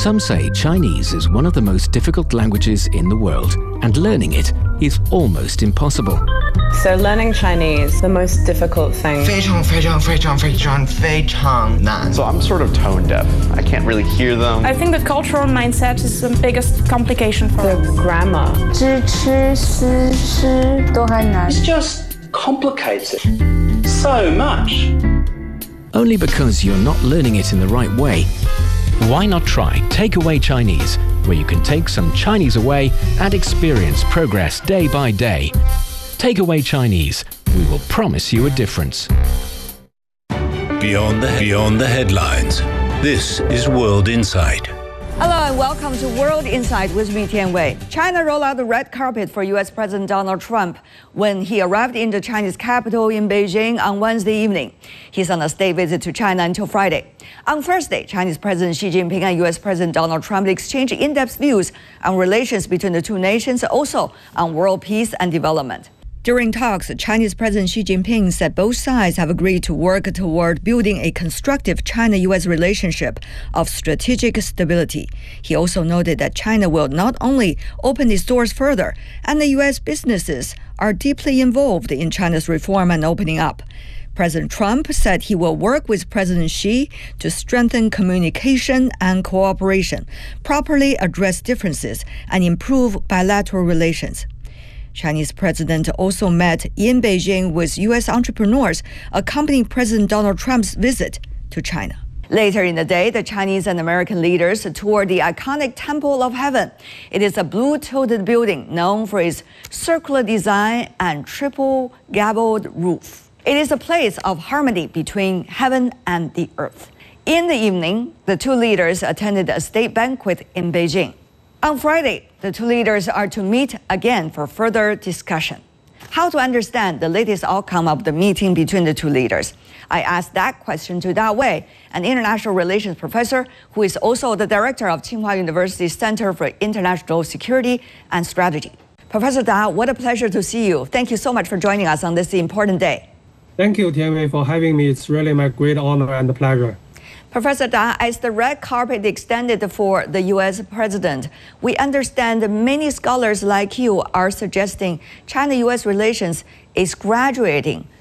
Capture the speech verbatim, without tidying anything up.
Some say Chinese is one of the most difficult languages in the world, and learning it is almost impossible. So learning Chinese, the most difficult thing. 非常非常非常非常非常难. So I'm sort of tone deaf. I can't really hear them. I think the cultural mindset is the biggest complication for the grammar. 知吃思诗都很难. It's just complicated so much. Only because you're not learning it in the right way. Why not try Takeaway Chinese, where you can take some Chinese away and experience progress day by day. Takeaway Chinese. We will promise you a difference. Beyond the, beyond the headlines, this is World Insight. Hello and welcome to World Insight with me, Tian Wei. China rolled out the red carpet for U S President Donald Trump when he arrived in the Chinese capital in Beijing on Wednesday evening. He's on a state visit to China until Friday. On Thursday, Chinese President Xi Jinping and U S President Donald Trump exchanged in-depth views on relations between the two nations, also on world peace and development. During talks, Chinese President Xi Jinping said both sides have agreed to work toward building a constructive China-U S relationship of strategic stability. He also noted that China will not only open its doors further, and the U S businesses are deeply involved in China's reform and opening up. President Trump said he will work with President Xi to strengthen communication and cooperation, properly address differences, and improve bilateral relations. Chinese president also met in Beijing with U S entrepreneurs accompanying President Donald Trump's visit to China. Later in the day, the Chinese and American leaders toured the iconic Temple of Heaven. It is a blue-tiled building known for its circular design and triple gabled roof. It is a place of harmony between heaven and the earth. In the evening, the two leaders attended a state banquet in Beijing. On Friday, the two leaders are to meet again for further discussion. How to understand the latest outcome of the meeting between the two leaders? I asked that question to Da Wei, an international relations professor who is also the director of Tsinghua University's Center for International Security and Strategy. Professor Da, what a pleasure to see you. Thank you so much for joining us on this important day. Thank you, Tian Wei, for having me. It's really my great honor and pleasure. Professor Da, as the red carpet extended for the U S president, we understand many scholars like you are suggesting China-U S relations is graduating